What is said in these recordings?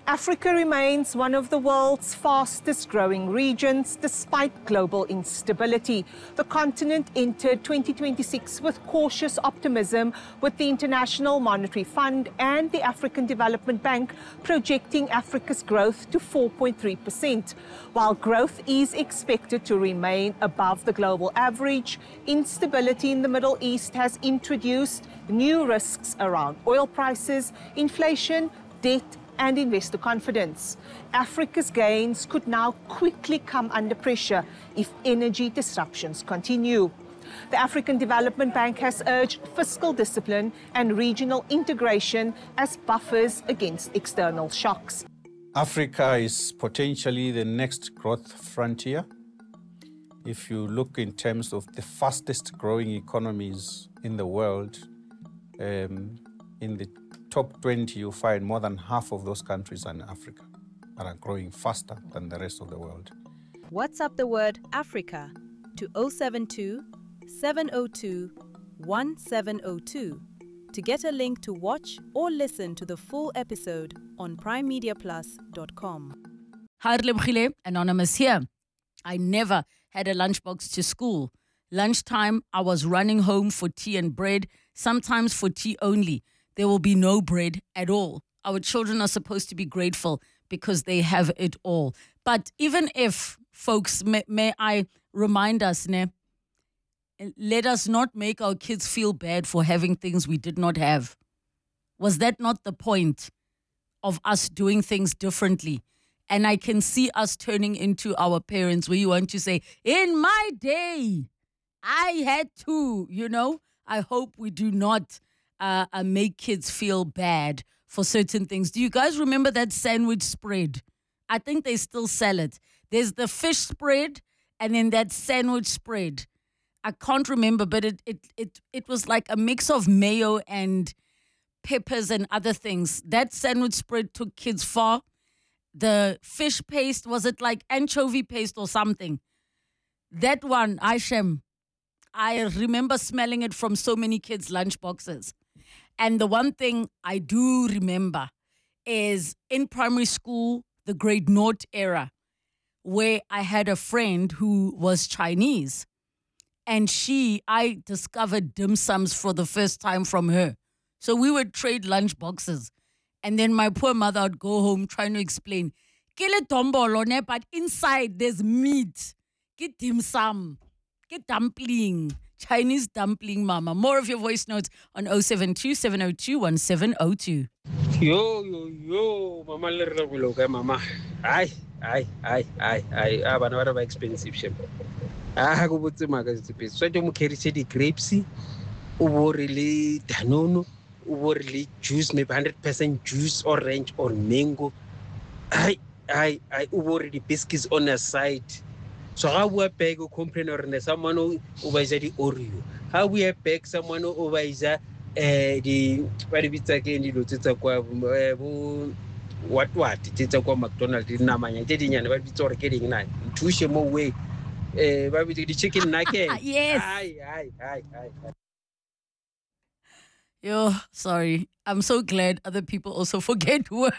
Africa remains one of the world's fastest growing regions despite global instability. The continent entered 2026 with cautious optimism, with the International Monetary Fund and the African Development Bank projecting Africa's growth to 4.3%. While growth is expected to remain above the global average, instability in the Middle East has introduced new risks around oil prices, inflation, debt, and investor confidence. Africa's gains could now quickly come under pressure if energy disruptions continue. The African Development Bank has urged fiscal discipline and regional integration as buffers against external shocks. Africa is potentially the next growth frontier. If you look in terms of the fastest growing economies in the world, in the top 20, you find more than half of those countries are in Africa and are growing faster than the rest of the world. WhatsApp the word Africa to 072 702 1702 to get a link to watch or listen to the full episode on primemediaplus.com. Hi, Lebogile, Anonymous here. I never had a lunchbox to school. Lunchtime, I was running home for tea and bread, sometimes for tea only. There will be no bread at all. Our children are supposed to be grateful because they have it all. But even if, folks, may I remind us, let us not make our kids feel bad for having things we did not have. Was that not the point of us doing things differently? And I can see us turning into our parents where you want to say, in my day, I had to, I hope we do not make kids feel bad for certain things. Do you guys remember that sandwich spread? I think they still sell it. There's the fish spread and then that sandwich spread. I can't remember, but it was like a mix of mayo and peppers and other things. That sandwich spread took kids far. The fish paste, was it like anchovy paste or something? That one, Aishem, I remember smelling it from so many kids' lunch boxes. And the one thing I do remember is in primary school, the grade naught era, where I had a friend who was Chinese. And I discovered dim sums for the first time from her. So we would trade lunch boxes. And then my poor mother would go home trying to explain, Kile tombolo ne, but inside there's meat. Get dim sum. Get dumpling. Chinese dumpling, mama. More of your voice notes on 072 702 1702. Yo, mama le mama. Ay, bana ba expensive ship. Go botse maka se pe. So mo carry di grapes, o bo really Danone, o bo really juice, maybe 100% juice, orange or mango. Ay, o bo really biscuits on the side. So how we beg o complain or someone who buys the Oreo. How we beg someone who buys the what bits again dilo tsetsa kwa what tsetsa kwa McDonald's na manya tse dinyane ba bitsa gore ke ding na thushe mo way ba bitsa di chicken nugget. Yes. Ay. Yo, sorry. I'm so glad other people also forget words.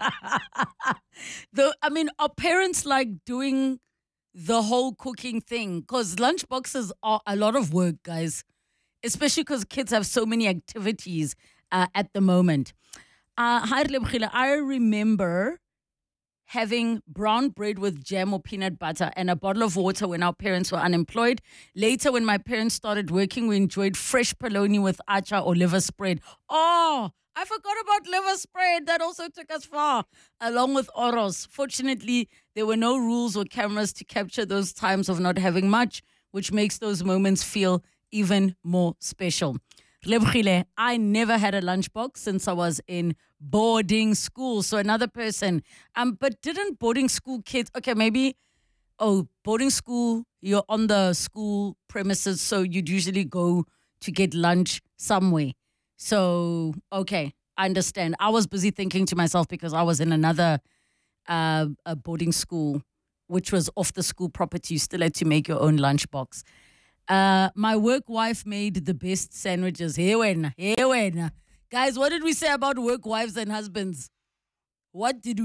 Are parents like doing the whole cooking thing? Because lunch boxes are a lot of work, guys, especially because kids have so many activities at the moment. I remember having brown bread with jam or peanut butter and a bottle of water when our parents were unemployed. Later, when my parents started working, we enjoyed fresh polony with acha or liver spread. Oh, I forgot about liver spread. That also took us far, along with oros. Fortunately, there were no rules or cameras to capture those times of not having much, which makes those moments feel even more special. Lebogile, I never had a lunchbox since I was in boarding school. So another person. But didn't boarding school kids, boarding school, you're on the school premises, so you'd usually go to get lunch somewhere. So, okay, I understand. I was busy thinking to myself because I was in another a boarding school, which was off the school property. You still had to make your own lunchbox. My work wife made the best sandwiches. Hey, when. Guys, what did we say about work wives and husbands? What did we